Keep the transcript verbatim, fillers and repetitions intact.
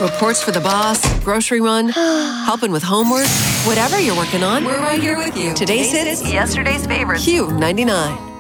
Reports for the boss, grocery run, helping with homework. Whatever you're working on, we're right here with you. Today's hits, yesterday's favorites. Q ninety-nine.